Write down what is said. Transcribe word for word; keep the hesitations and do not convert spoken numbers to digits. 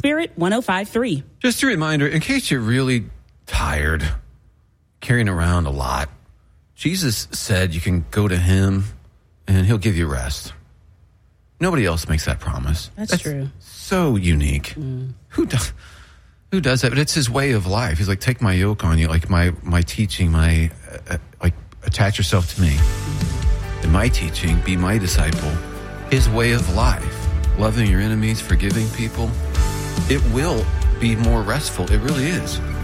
Spirit one oh five point three. Just a reminder, in case you're really tired, carrying around a lot, Jesus said you can go to him and he'll give you rest. Nobody else makes that promise. That's, That's true. So unique. Mm. Who does who does that? But it's his way of life. He's like, take my yoke on you, like my, my teaching, my uh, like attach yourself to me. In my teaching, be my disciple. His way of life, loving your enemies, forgiving people, it will be more restful. It really is.